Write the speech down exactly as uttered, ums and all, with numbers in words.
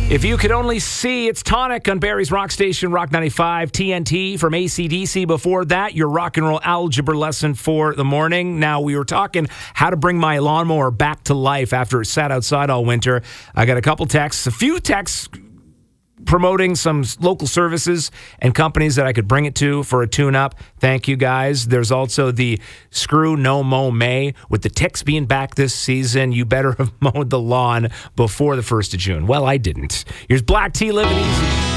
If you could only see, it's Tonic on Barrie's Rock Station, Rock ninety-five, T N T from A C D C. Before that, your rock and roll algebra lesson for the morning. Now, we were talking how to bring my lawnmower back to life after it sat outside all winter. I got a couple texts, a few texts promoting some local services and companies that I could bring it to for a tune-up. Thank you, guys. There's also the Screw No Mow May. With the ticks being back this season, you better have mowed the lawn before the first of June. Well, I didn't. Here's Black Tea, Living Easy.